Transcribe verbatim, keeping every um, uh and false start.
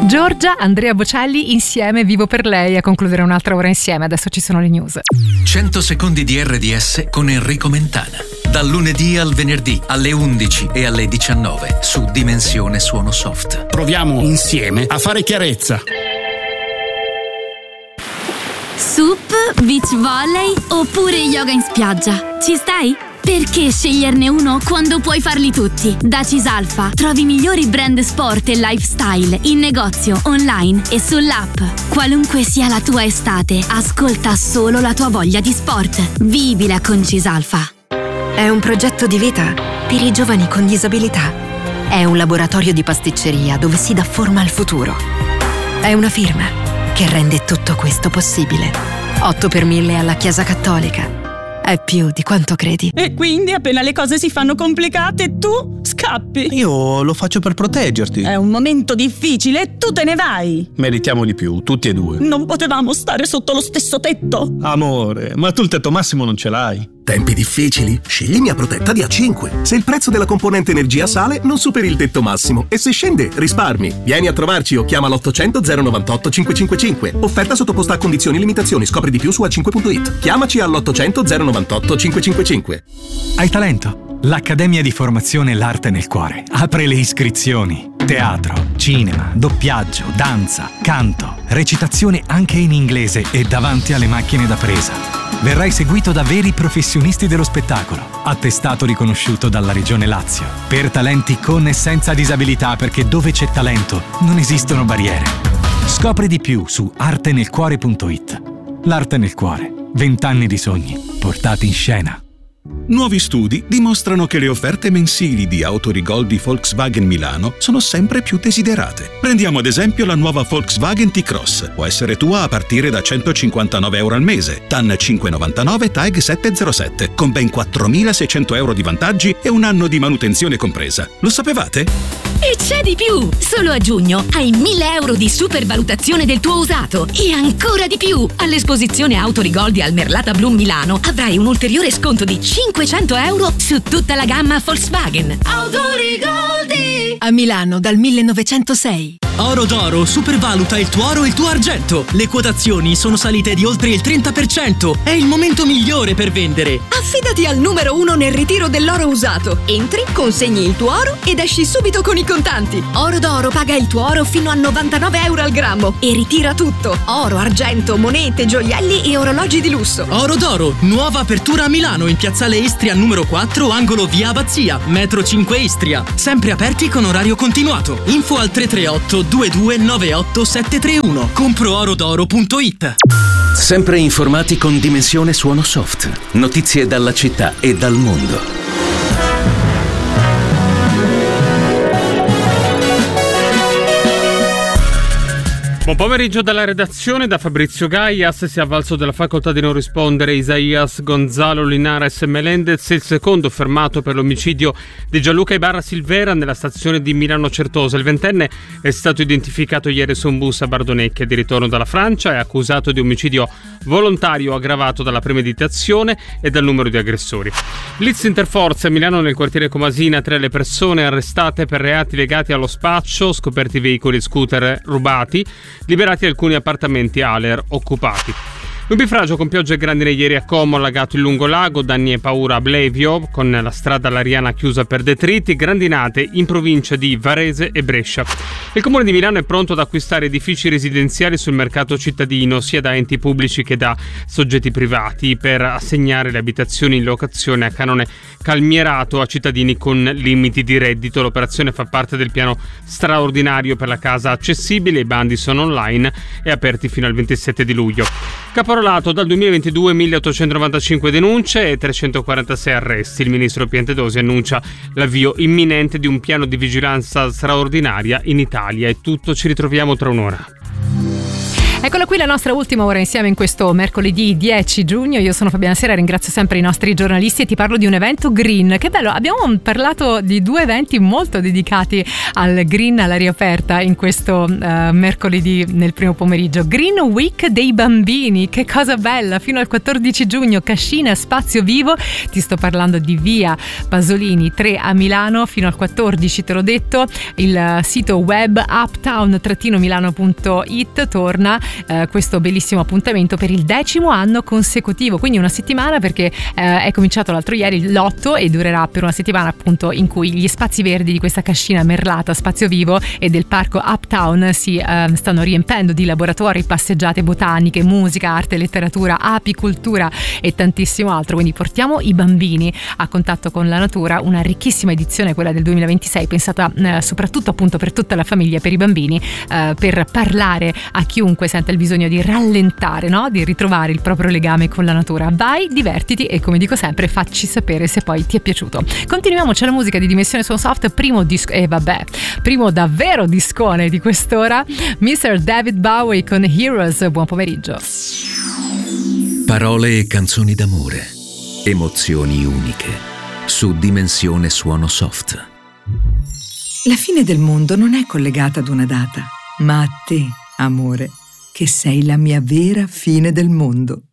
Giorgia, Andrea Bocelli insieme, vivo per lei, a concludere un'altra ora insieme. Adesso ci sono le news. cento secondi di R D S con Enrico Mentana. Dal lunedì al venerdì alle undici e alle diciannove su Dimensione Suono Soft. Proviamo insieme a fare chiarezza. Sup, beach volley oppure yoga in spiaggia? Ci stai? Perché sceglierne uno quando puoi farli tutti? Da Cisalfa trovi i migliori brand sport e lifestyle in negozio, online e sull'app. Qualunque sia la tua estate, ascolta solo la tua voglia di sport. Vivila con Cisalfa. È un progetto di vita per i giovani con disabilità. È un laboratorio di pasticceria dove si dà forma al futuro. È una firma che rende tutto questo possibile. otto per mille alla Chiesa Cattolica. È più di quanto credi. E quindi appena le cose si fanno complicate tu scappi. Io lo faccio per proteggerti. È un momento difficile e tu te ne vai. Meritiamo di più, tutti e due. Non potevamo stare sotto lo stesso tetto. Amore, ma tu il tetto massimo non ce l'hai. Tempi difficili? Scegli Mia Protetta di A cinque. Se il prezzo della componente energia sale, non superi il tetto massimo. E se scende, risparmi. Vieni a trovarci o chiama l'ottocento zero novantotto cinquecentocinquantacinque. Offerta sottoposta a condizioni e limitazioni. Scopri di più su a cinque punto it. Chiamaci all'ottocento zero novantotto cinquecentocinquantacinque. Hai talento? L'Accademia di Formazione L'Arte nel Cuore apre le iscrizioni. Teatro, cinema, doppiaggio, danza, canto, recitazione anche in inglese e davanti alle macchine da presa. Verrai seguito da veri professionisti dello spettacolo, attestato riconosciuto dalla Regione Lazio, per talenti con e senza disabilità, perché dove c'è talento non esistono barriere. Scopri di più su arte nel cuore punto it. L'arte nel cuore, vent'anni di sogni portati in scena. Nuovi studi dimostrano che le offerte mensili di Autorigol di Volkswagen Milano sono sempre più desiderate. Prendiamo ad esempio la nuova Volkswagen T-Cross. Può essere tua a partire da centocinquantanove euro al mese, T A N cinque virgola novantanove, T A E G settecentosette, con ben quattromilaseicento euro di vantaggi e un anno di manutenzione compresa. Lo sapevate? E c'è di più! Solo a giugno hai mille euro di supervalutazione del tuo usato e ancora di più! All'esposizione Autorigol di Almerlata Bloom Milano avrai un ulteriore sconto di cinquecento euro su tutta la gamma Volkswagen. Autorigoldi! A Milano dal millenovecentosei. Oro d'Oro supervaluta il tuo oro e il tuo argento. Le quotazioni sono salite di oltre il trenta per cento. È il momento migliore per vendere. Affidati al numero uno nel ritiro dell'oro usato. Entri, consegni il tuo oro ed esci subito con i contanti. Oro d'Oro paga il tuo oro fino a novantanove euro al grammo e ritira tutto. Oro, argento, monete, gioielli e orologi di lusso. Oro d'Oro, nuova apertura a Milano in piazzale Istria numero quattro, angolo via Abbazia, metro cinque Istria. Sempre aperti con orario continuato. Info al tre tre otto due due nove otto sette tre uno. compro oro d'oro punto it. Sempre informati con Dimensione Suono Soft. Notizie dalla città e dal mondo. Buon pomeriggio dalla redazione, da Fabrizio Gaias. Si è avvalso della facoltà di non rispondere Isaías Gonzalo Linares Melendez, il secondo fermato per l'omicidio di Gianluca Ibarra Silvera nella stazione di Milano Certosa. Il ventenne è stato identificato ieri su un bus a Bardonecchia di ritorno dalla Francia e accusato di omicidio volontario aggravato dalla premeditazione e dal numero di aggressori. Blitz interforze a Milano nel quartiere Comasina, tre le persone arrestate per reati legati allo spaccio, scoperti veicoli e scooter rubati, liberati alcuni appartamenti Aler occupati. Nubifragio con piogge e grandine ieri a Como, allagato il lungolago, danni e paura a Blevio, con la strada Lariana chiusa per detriti, grandinate in provincia di Varese e Brescia. Il Comune di Milano è pronto ad acquistare edifici residenziali sul mercato cittadino, sia da enti pubblici che da soggetti privati, per assegnare le abitazioni in locazione a canone calmierato a cittadini con limiti di reddito. L'operazione fa parte del piano straordinario per la casa accessibile. I bandi sono online e aperti fino al ventisette di luglio. Caporalato dal duemilaventidue, milleottocentonovantacinque denunce e trecentoquarantasei arresti. Il ministro Piantedosi annuncia l'avvio imminente di un piano di vigilanza straordinaria in Italia. È tutto, ci ritroviamo tra un'ora. Eccola qui la nostra ultima ora insieme in questo mercoledì dieci giugno. Io sono Fabiana Sera, ringrazio sempre i nostri giornalisti e ti parlo di un evento green. Che bello, abbiamo parlato di due eventi molto dedicati al green, all'aria aperta in questo uh, mercoledì nel primo pomeriggio. Green Week dei bambini, che cosa bella, fino al quattordici giugno, Cascina Spazio Vivo. Ti sto parlando di via Pasolini tre a Milano fino al quattordici, te l'ho detto. Il sito web uptown milano punto it torna eh, questo bellissimo appuntamento per il decimo anno consecutivo, quindi una settimana, perché eh, è cominciato l'altro ieri l'otto e durerà per una settimana, appunto, in cui gli spazi verdi di questa cascina merlata Spazio Vivo e del parco Uptown si eh, stanno riempendo di laboratori, passeggiate botaniche, musica, arte, letteratura, apicoltura e tantissimo altro. Quindi portiamo i bambini a contatto con la natura, una ricchissima edizione, quella del duemilaventisei, pensata eh, soprattutto appunto per tutta la famiglia, per i bambini, eh, per parlare a chiunque senta il bisogno di rallentare, no? Di ritrovare il proprio legame con la natura. Vai, divertiti e, come dico sempre, facci sapere se poi ti è piaciuto. Continuiamo, c'è la musica di Dimensione Suono Soft, primo disco, e eh, vabbè, primo davvero discone di quest'ora, mister David Bowie con Heroes. Buon pomeriggio. Parole e canzoni d'amore, emozioni uniche, su Dimensione Suono Soft. La fine del mondo non è collegata ad una data, ma a te, amore, che sei la mia vera fine del mondo.